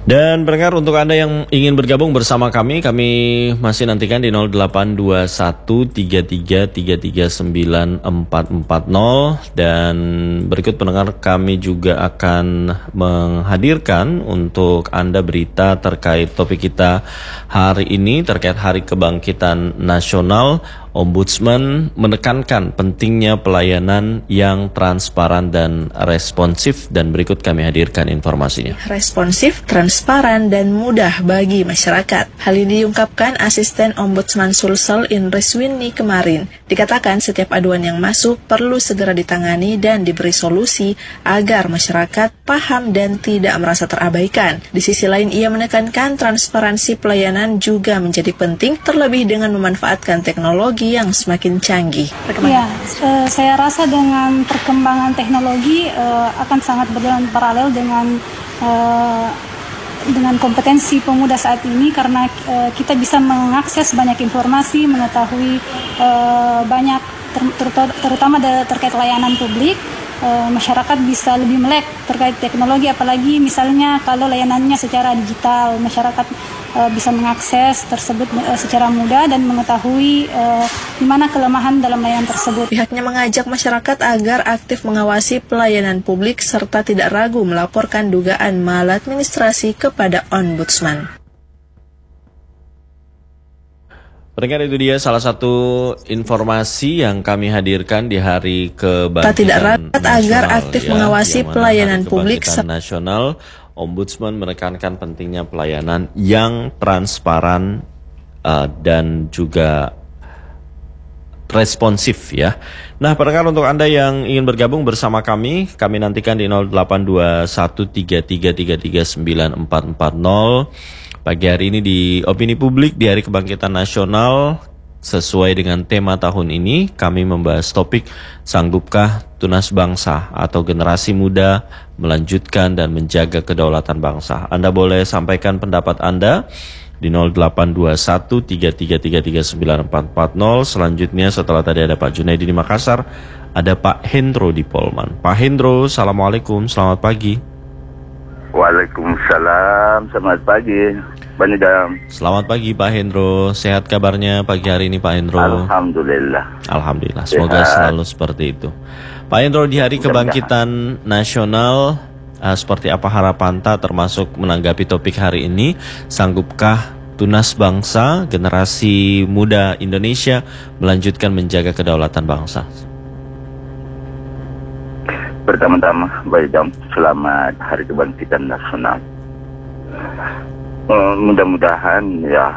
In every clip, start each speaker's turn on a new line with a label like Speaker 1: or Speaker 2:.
Speaker 1: Dan pendengar, untuk Anda yang ingin bergabung bersama kami masih nantikan di 082133339440. Dan berikut pendengar, kami juga akan menghadirkan untuk Anda berita terkait topik kita hari ini terkait Hari Kebangkitan Nasional. Ombudsman menekankan pentingnya pelayanan yang transparan dan responsif, dan berikut kami hadirkan informasinya.
Speaker 2: Responsif, transparan, dan mudah bagi masyarakat. Hal ini diungkapkan Asisten Ombudsman Sulsel Indres Winnie kemarin. Dikatakan setiap aduan yang masuk perlu segera ditangani dan diberi solusi agar masyarakat paham dan tidak merasa terabaikan. Di sisi lain, ia menekankan transparansi pelayanan juga menjadi penting, terlebih dengan memanfaatkan teknologi yang semakin canggih.
Speaker 3: Ya, saya rasa dengan perkembangan teknologi akan sangat berjalan paralel dengan kompetensi pemuda saat ini, karena kita bisa mengakses banyak informasi, mengetahui banyak terutama terkait layanan publik. Masyarakat bisa lebih melek terkait teknologi, apalagi misalnya kalau layanannya secara digital, masyarakat bisa mengakses tersebut secara mudah dan mengetahui di mana kelemahan dalam layanan tersebut.
Speaker 2: Pihaknya mengajak masyarakat agar aktif mengawasi pelayanan publik serta tidak ragu melaporkan dugaan maladministrasi kepada Ombudsman.
Speaker 1: Pendengar, itu dia salah satu informasi yang kami hadirkan di Hari Kebangkitan
Speaker 2: tidak rapat
Speaker 1: Nasional,
Speaker 2: agar aktif mengawasi pelayanan publik
Speaker 1: nasional. Ombudsman menekankan pentingnya pelayanan yang transparan dan juga responsif ya. Nah, pendengar, untuk Anda yang ingin bergabung bersama kami nantikan di 082133339440. Pagi hari ini di Opini Publik di Hari Kebangkitan Nasional, sesuai dengan tema tahun ini, kami membahas topik sanggupkah tunas bangsa atau generasi muda melanjutkan dan menjaga kedaulatan bangsa. Anda boleh sampaikan pendapat Anda di 082133339440. Selanjutnya, setelah tadi ada Pak Junaidi di Makassar, ada Pak Hendro di Polman. Pak Hendro, Assalamualaikum, selamat pagi.
Speaker 4: Waalaikumsalam, selamat pagi.
Speaker 1: Selamat pagi Pak Hendro, sehat kabarnya pagi hari ini Pak Hendro?
Speaker 4: Alhamdulillah.
Speaker 1: Alhamdulillah, semoga selalu seperti itu. Pak Hendro, di Hari Kebangkitan Nasional, seperti apa harapan Anda termasuk menanggapi topik hari ini? Sanggupkah tunas bangsa, generasi muda Indonesia melanjutkan menjaga kedaulatan bangsa?
Speaker 4: Pertama-tama, selamat Hari Kebangkitan Nasional. Mudah-mudahan ya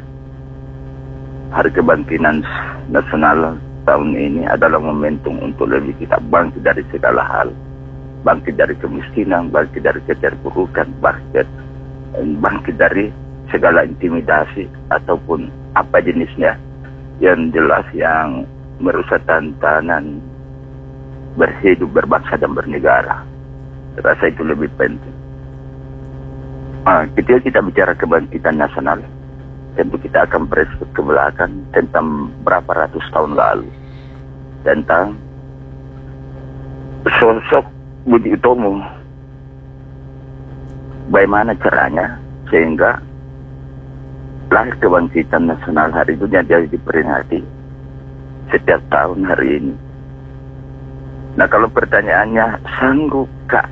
Speaker 4: Hari Kebangkitan Nasional tahun ini adalah momentum untuk lebih kita bangkit dari segala hal, bangkit dari kemiskinan, bangkit dari keterpurukan, bangkit dari segala intimidasi ataupun apa jenisnya yang jelas yang merusak tantangan berhidup, berbangsa dan bernegara. Saya rasa itu lebih penting. Ketika kita bicara kebangkitan nasional, tentu kita akan flashback ke belakang tentang berapa ratus tahun lalu, tentang sosok Budi Utomo. Bagaimana caranya sehingga lahir kebangkitan nasional hari itu jadi diperingati setiap tahun hari ini. Nah, kalau pertanyaannya, sanggupkah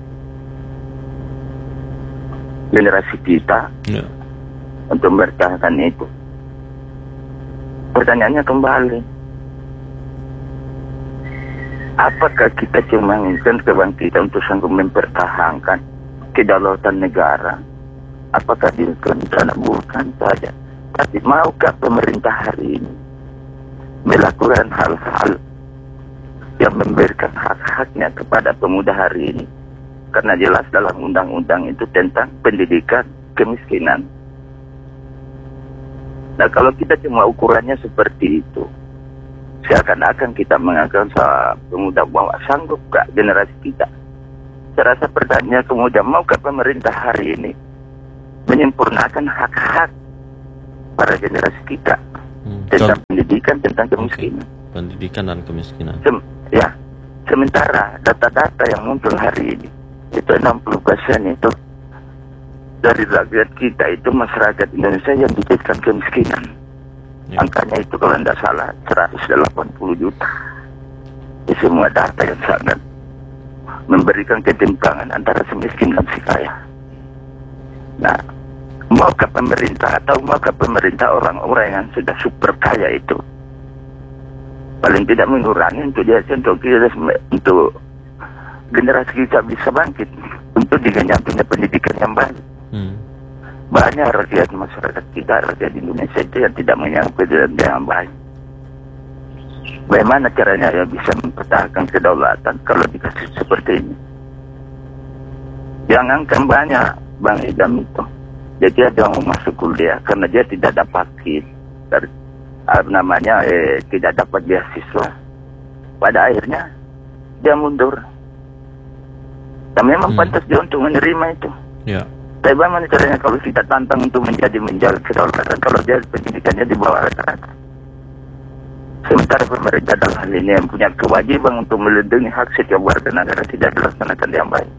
Speaker 4: generasi kita untuk mempertahankan itu? Pertanyaannya kembali, apakah kita cuma menginginkan kebangkitan untuk sanggup mempertahankan kedaulatan negara? Apakah direncana? Bukan saja. Tapi maukah pemerintah hari ini melakukan hal-hal yang memberikan hak-haknya kepada pemuda hari ini? Karena jelas dalam undang-undang itu tentang pendidikan kemiskinan. Nah, kalau kita cuma ukurannya seperti itu, seakan-akan kita menganggap pemuda bahwa sanggup gak generasi kita. Saya rasa pertanyaan kemudian, maukah pemerintah hari ini menyempurnakan hak-hak para generasi kita tentang pendidikan, tentang kemiskinan?
Speaker 1: Pendidikan dan kemiskinan.
Speaker 4: Sementara data-data yang muncul hari ini itu 60% itu dari rakyat kita itu masyarakat Indonesia yang dijadikan kemiskinan.
Speaker 1: Ya.
Speaker 4: Angkanya itu kalau tidak salah 180 juta. Ini semua data yang sangat memberikan ketimpangan antara si miskin dan si kaya. Nah, maukah pemerintah orang-orang yang sudah super kaya itu paling tidak mengurangi untuk generasi kita bisa bangkit untuk punya pendidikan yang baik. Banyak rakyat masyarakat kita, rakyat Indonesia itu yang tidak menyangka pendidikan yang baik. Bagaimana caranya ya bisa mempertahankan kedaulatan kalau dikasih seperti ini? Jangankan banyak Bang Idam itu. Jadi ada yang mau masuk kuliah karena dia tidak dapat tidak dapat beasiswa. Pada akhirnya dia mundur. Dan memang pantas dia untuk menerima itu.
Speaker 1: Ya.
Speaker 4: Tapi bagaimana caranya kalau kita tantang untuk menjaga kedaulatan kalau dia pendidikannya di bawah rata-rata? Sementara pemerintah dalam hal ini yang punya kewajiban untuk melindungi hak setiap warga negara tidak dilaksanakan dengan baik.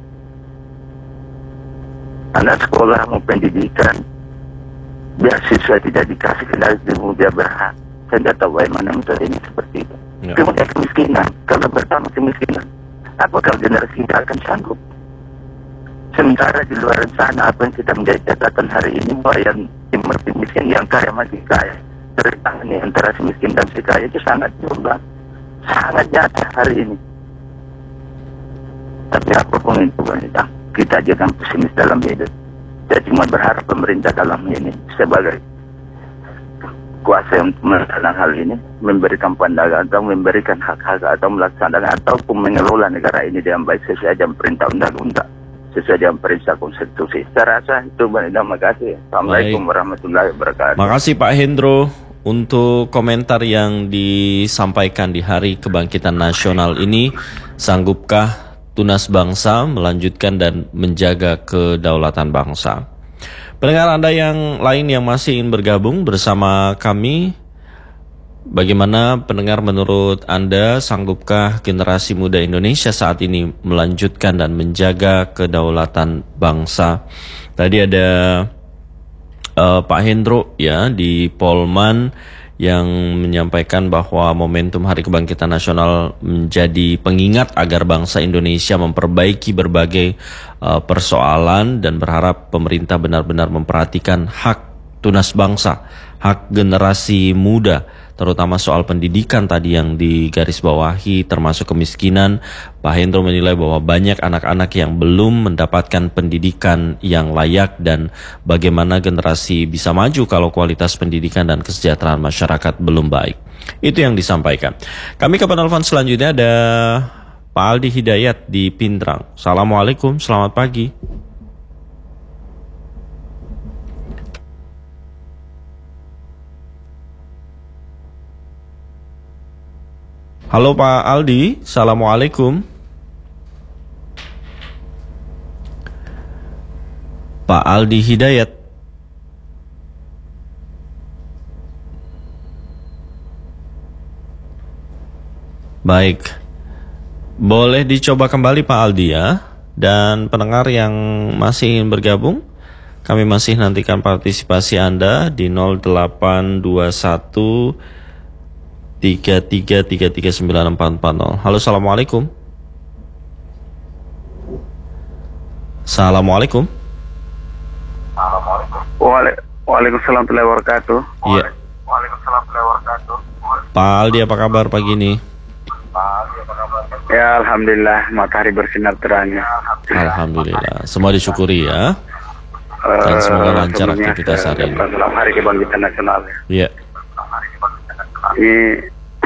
Speaker 4: Anak sekolah mau pendidikan, beasiswa tidak dikasih kendali dia berhak. Saya tidak tahu bagaimana metode ini seperti itu.
Speaker 1: Ya.
Speaker 4: Kemudian kemiskinan, kalau pertama kemiskinan, apakah generasi kita akan sanggup? Sementara di luar sana apa yang kita menjadi catatan hari ini bahwa yang miskin, yang kaya masih kaya. Tertangani antara si miskin dan si kaya itu sangat jumlah, sangat nyata hari ini. Tapi apapun itu kita jangan pesimis dalam hidup. Saya cuma berharap pemerintah dalam ini sebagai kuasa yang melaksanakan hal ini memberikan pandangan atau memberikan hak-hak atau melaksanakan ataupun mengelola negara ini dengan baik sesuai dengan perintah undang-undang, sesuai dengan perintah konstitusi. Saya rasa itu. Terima kasih. Assalamualaikum warahmatullahi wabarakatuh.
Speaker 1: Makasih Pak Hendro untuk komentar yang disampaikan di Hari Kebangkitan Nasional ini. Sanggupkah tunas bangsa melanjutkan dan menjaga kedaulatan bangsa? Pendengar Anda yang lain yang masih ingin bergabung bersama kami, bagaimana pendengar menurut Anda, sanggupkah generasi muda Indonesia saat ini melanjutkan dan menjaga kedaulatan bangsa? Tadi ada Pak Hendro ya di Polman yang menyampaikan bahwa momentum Hari Kebangkitan Nasional menjadi pengingat agar bangsa Indonesia memperbaiki berbagai persoalan dan berharap pemerintah benar-benar memperhatikan hak tunas bangsa, hak generasi muda, terutama soal pendidikan tadi yang digarisbawahi termasuk kemiskinan. Pak Hendro menilai bahwa banyak anak-anak yang belum mendapatkan pendidikan yang layak dan bagaimana generasi bisa maju kalau kualitas pendidikan dan kesejahteraan masyarakat belum baik. Itu yang disampaikan. Kami ke penelpon selanjutnya ada Pak Aldi Hidayat di Pindrang. Assalamualaikum, selamat pagi. Halo Pak Aldi, Assalamualaikum. Pak Aldi Hidayat. Baik, boleh dicoba kembali Pak Aldi ya. Dan pendengar yang masih ingin bergabung, kami masih nantikan partisipasi Anda di 0821 33339440. Halo, assalamualaikum. Assalamualaikum.
Speaker 4: Waalaikumsalam warahmatullahi wabarakatuh.
Speaker 1: Iya.
Speaker 4: Waalaikumsalam warahmatullahi wabarakatuh.
Speaker 1: Pak Aldi, apa kabar pagi ini?
Speaker 4: Ya, alhamdulillah, matahari bersinar terangnya.
Speaker 1: Alhamdulillah. Semua disyukuri ya. Dan semoga lancar aktivitas hari ini.
Speaker 4: Selamat Hari Kebangkitan Nasional.
Speaker 1: Iya.
Speaker 4: Ini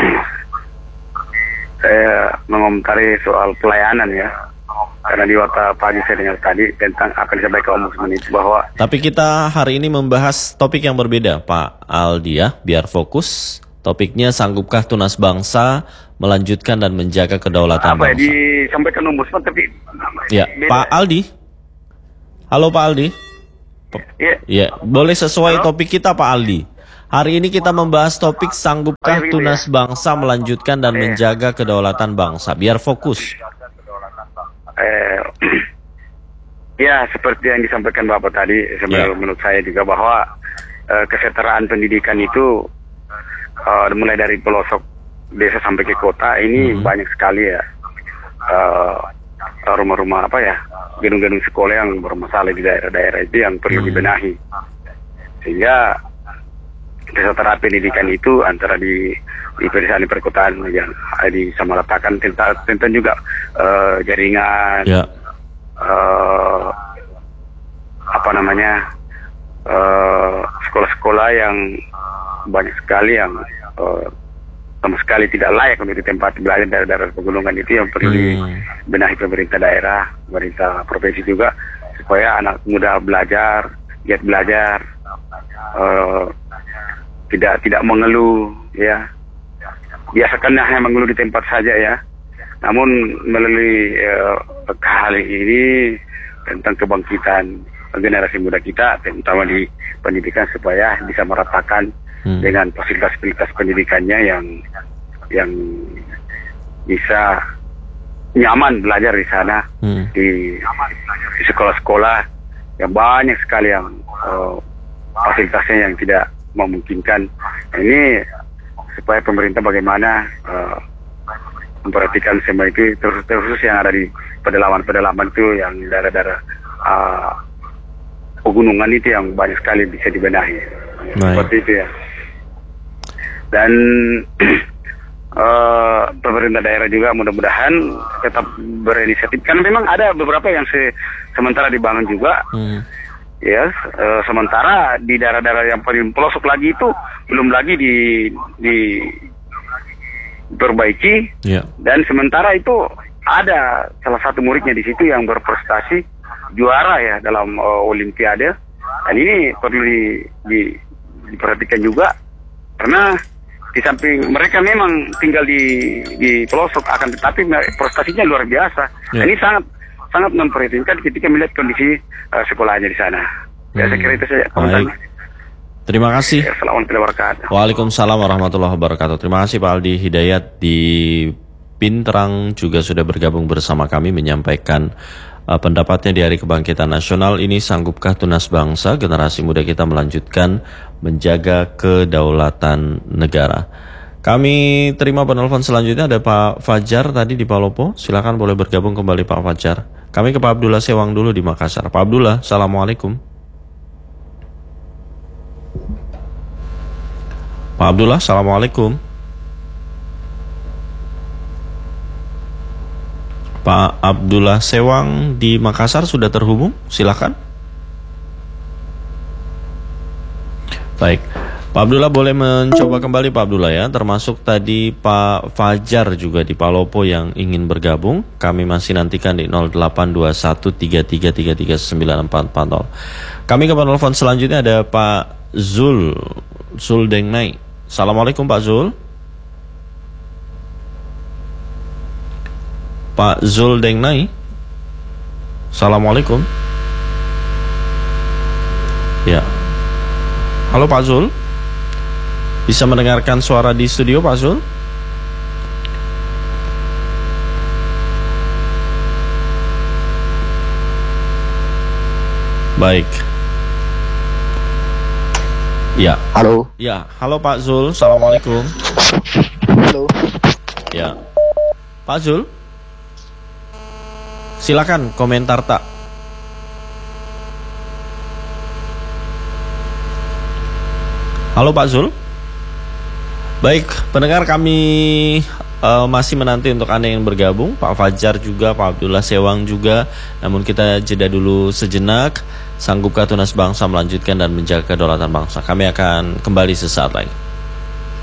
Speaker 4: saya mengomentari soal pelayanan ya, karena di waktu pagi saya dengar tadi tentang apa yang disampaikan Ombudsman itu bahwa.
Speaker 1: Tapi kita hari ini membahas topik yang berbeda Pak Aldi ya, biar fokus. Topiknya sanggupkah tunas bangsa melanjutkan dan menjaga kedaulatan
Speaker 4: apa
Speaker 1: bangsa?
Speaker 4: Disampaikan Ombudsman tapi.
Speaker 1: Ya, Pak Aldi. Halo Pak Aldi. Ya, boleh sesuai topik kita Pak Aldi. Hari ini kita membahas topik sanggupkah tunas bangsa melanjutkan dan menjaga kedaulatan bangsa. Biar fokus.
Speaker 5: Ya, seperti yang disampaikan Bapak tadi, sebenarnya menurut saya juga bahwa kesetaraan pendidikan itu mulai dari pelosok desa sampai ke kota ini banyak sekali ya rumah-rumah gedung-gedung sekolah yang bermasalah di daerah-daerah itu yang perlu dibenahi, sehingga kesetaraan pendidikan itu antara di pedesaan di perkotaan yang disamaratakan tentang juga jaringan sekolah-sekolah yang banyak sekali yang sama sekali tidak layak untuk ditempati belajar dari daerah pegunungan itu yang perlu dibenahi pemerintah daerah, pemerintah provinsi juga, supaya anak muda belajar, giat belajar, tidak mengeluh ya. Biasakan hanya mengeluh di tempat saja ya. Namun melalui kali ini tentang kebangkitan generasi muda kita, terutama di pendidikan, supaya bisa meratakan dengan fasilitas-fasilitas pendidikannya yang bisa nyaman belajar di sana, di sekolah-sekolah yang banyak sekali yang fasilitasnya yang tidak memungkinkan. Ini supaya pemerintah bagaimana memperhatikan semua itu, terus yang ada di pedalaman-pedalaman itu, yang daerah-daerah pegunungan itu yang banyak sekali bisa dibenahi. Seperti itu ya. Dan pemerintah daerah juga mudah-mudahan tetap berinisiatif, karena memang ada beberapa yang sementara dibangun juga. Ya, sementara di daerah-daerah yang paling pelosok lagi itu belum lagi diperbaiki. Dan sementara itu ada salah satu muridnya di situ yang berprestasi juara ya dalam Olimpiade, dan ini perlu diperhatikan juga, karena di samping mereka memang tinggal di pelosok, akan tetapi prestasinya luar biasa. Ini sangat memperhitungkan ketika melihat kondisi sekolahnya di sana. Ya, saya kira itu saja komentarnya.
Speaker 1: Terima kasih.
Speaker 5: Assalamualaikum warahmatullahi wabarakatuh.
Speaker 1: Waalaikumsalam warahmatullahi wabarakatuh. Terima kasih Pak Aldi Hidayat di Pinterang juga sudah bergabung bersama kami menyampaikan pendapatnya di Hari Kebangkitan Nasional ini. Sanggupkah tunas bangsa, generasi muda kita melanjutkan menjaga kedaulatan negara? Kami terima penelpon selanjutnya, ada Pak Fajar tadi di Palopo. Silakan boleh bergabung kembali Pak Fajar. Kami ke Pak Abdullah Sewang dulu di Makassar. Pak Abdullah, Assalamualaikum. Pak Abdullah, Assalamualaikum. Pak Abdullah Sewang di Makassar sudah terhubung, silakan. Baik, Pak Abdullah boleh mencoba kembali Pak Abdullah ya, termasuk tadi Pak Fajar juga di Palopo yang ingin bergabung. Kami masih nantikan di 082133333944. Kami ke penelpon selanjutnya, ada Pak Zul Dengnai. Assalamualaikum Pak Zul. Pak Zul Dengnai. Assalamualaikum. Ya. Halo Pak Zul. Bisa mendengarkan suara di studio Pak Zul? Baik. Ya.
Speaker 6: Halo.
Speaker 1: Ya, halo Pak Zul. Assalamualaikum.
Speaker 6: Halo.
Speaker 1: Ya. Pak Zul. Silakan komentar tak. Halo Pak Zul. Baik, pendengar, kami masih menanti untuk Anda yang bergabung, Pak Fajar juga, Pak Abdullah Sewang juga. Namun kita jeda dulu sejenak. Sanggupkah tunas bangsa melanjutkan dan menjaga kedaulatan bangsa? Kami akan kembali sesaat lagi.